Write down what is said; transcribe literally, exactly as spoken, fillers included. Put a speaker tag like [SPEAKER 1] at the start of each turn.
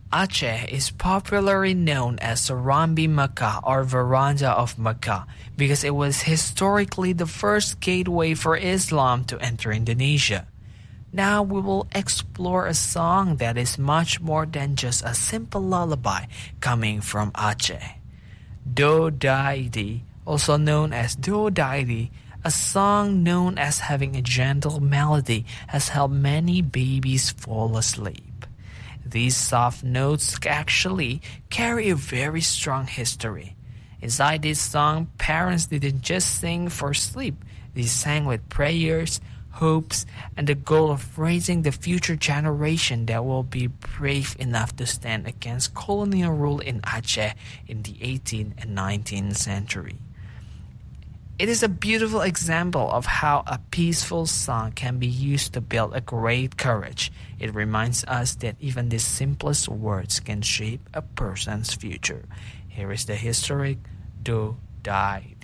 [SPEAKER 1] Aceh is popularly known as Serambi Mecca or Veranda of Mecca because it was historically the first gateway for Islam to enter Indonesia. Now we will explore a song that is much more than just a simple lullaby coming from Aceh. Do Daidi, also known as Do Daidi, a song known as having a gentle melody, has helped many babies fall asleep. These soft notes actually carry a very strong history. Inside this song, parents didn't just sing for sleep, they sang with prayers, hopes, and the goal of raising the future generation that will be brave enough to stand against colonial rule in Aceh in the eighteenth and nineteenth century. It is a beautiful example of how a peaceful song can be used to build a great courage. It reminds us that even the simplest words can shape a person's future. Here is the historic Do Die